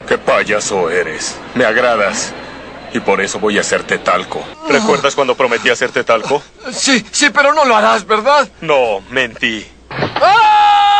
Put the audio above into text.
Qué payaso eres. Me agradas. Y por eso voy a hacerte talco. ¿Recuerdas cuando prometí hacerte talco? Sí, pero no lo harás, ¿verdad? No, mentí. ¡Ah!